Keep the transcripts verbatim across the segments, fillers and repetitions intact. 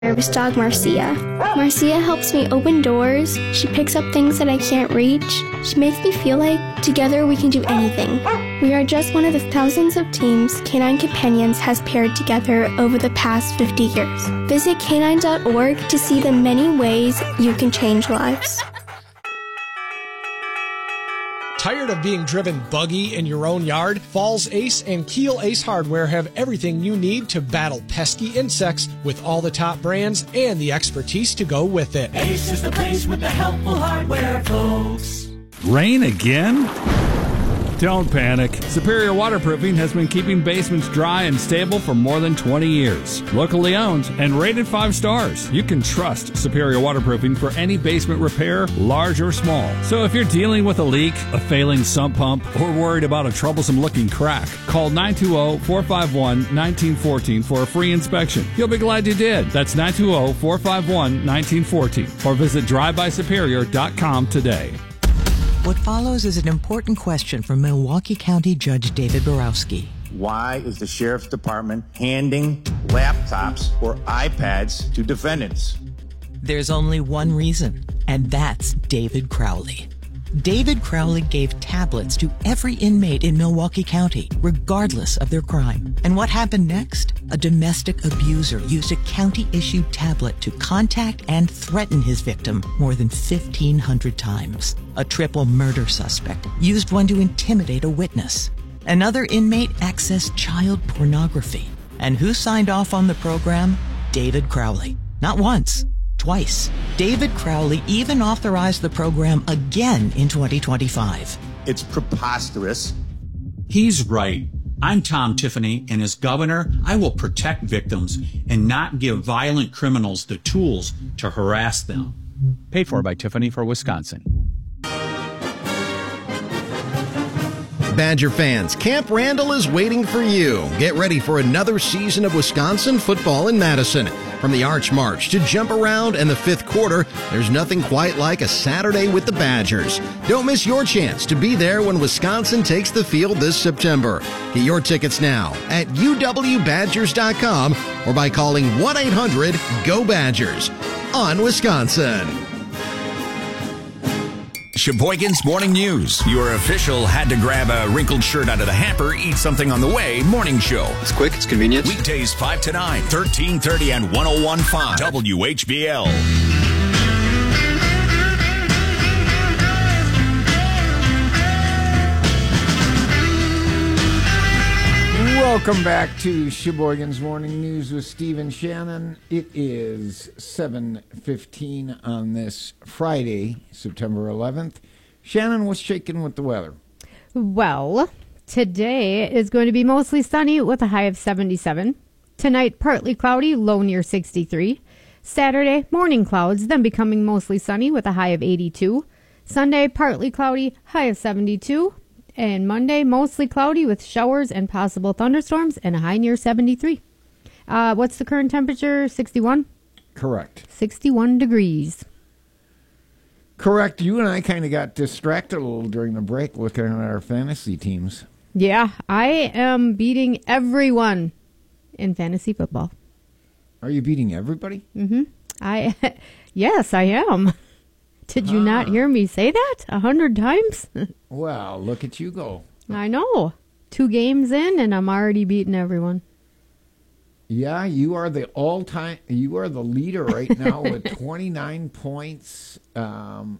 Nervous dog Marcia. Marcia helps me open doors. She picks up things that I can't reach. She makes me feel like together we can do anything. We are just one of the thousands of teams Canine Companions has paired together over the past fifty years. Visit canine dot org to see the many ways you can change lives. Tired of being driven buggy in your own yard? Falls Ace and Keel Ace Hardware have everything you need to battle pesky insects with all the top brands and the expertise to go with it. Ace is the place with the helpful hardware, folks. Rain again? Don't panic. Superior Waterproofing has been keeping basements dry and stable for more than twenty years. Locally owned and rated five stars. You can trust Superior Waterproofing for any basement repair, large or small. So if you're dealing with a leak, a failing sump pump, or worried about a troublesome-looking crack, call nine two zero, four five one, one nine one four for a free inspection. You'll be glad you did. That's nine two zero, four five one, one nine one four. Or visit drive by superior dot com today. What follows is an important question from Milwaukee County Judge David Borowski. Why is the Sheriff's Department handing laptops or iPads to defendants? There's only one reason, and that's David Crowley. David Crowley gave tablets to every inmate in Milwaukee County, regardless of their crime. And what happened next? A domestic abuser used a county-issued tablet to contact and threaten his victim more than fifteen hundred times. A triple murder suspect used one to intimidate a witness. Another inmate accessed child pornography. And who signed off on the program? David Crowley. Not once. Twice. David Crowley even authorized the program again in twenty twenty-five. It's preposterous. He's right. I'm Tom Tiffany, and as governor, I will protect victims and not give violent criminals the tools to harass them. Paid for by Tiffany for Wisconsin. Badger fans, Camp Randall is waiting for you. Get ready for another season of Wisconsin football in Madison. From the Arch March to Jump Around and the fifth quarter, there's nothing quite like a Saturday with the Badgers. Don't miss your chance to be there when Wisconsin takes the field this September. Get your tickets now at U W Badgers dot com or by calling one eight hundred go Badgers on Wisconsin. Sheboygan's Morning News. Your official had to grab a wrinkled shirt out of the hamper, eat something on the way morning show. It's quick, it's convenient. Weekdays five to nine, thirteen thirty and one oh one point five W H B L. Welcome back to Sheboygan's Morning News with Steve and Shannon. It is seven fifteen on this Friday, September eleventh. Shannon, what's shaking with the weather? Well, today is going to be mostly sunny with a high of seventy-seven. Tonight, partly cloudy, low near sixty-three. Saturday, morning clouds, then becoming mostly sunny with a high of eighty-two. Sunday, partly cloudy, high of seventy-two. And Monday, mostly cloudy with showers and possible thunderstorms and a high near seventy-three. Uh, what's the current temperature? sixty-one? Correct. sixty-one degrees. Correct. You and I kind of got distracted a little during the break looking at our fantasy teams. Yeah, I am beating everyone in fantasy football. Are you beating everybody? Mm-hmm. I, yes, I am. Did you huh. not hear me say that a hundred times? Well, look at you go. I know. Two games in, and I'm already beating everyone. Yeah, you are the all-time, you are the leader right now with twenty-nine points. Um,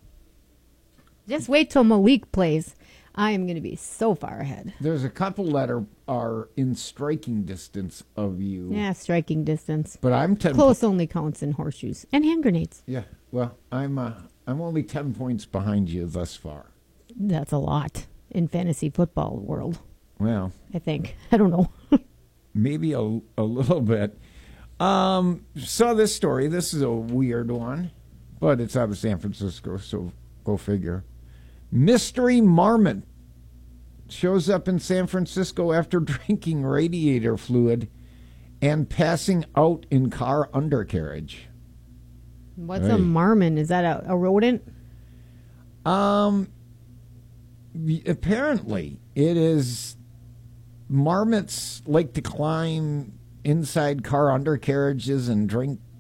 Just wait till Malik plays. I am going to be so far ahead. There's a couple that are, are in striking distance of you. Yeah, striking distance. But I'm ten Close po- only counts in horseshoes and hand grenades. Yeah, well, I'm uh, I'm only ten points behind you thus far. That's a lot in fantasy football world. Well, I think. I don't know. Maybe a, a little bit. Um, saw this story. This is a weird one, but it's out of San Francisco, so go figure. Mystery marmot shows up in San Francisco after drinking radiator fluid and passing out in car undercarriage. What's right. a marmot? Is that a, a rodent? Um, apparently it is. Marmots like to climb inside car undercarriages and drink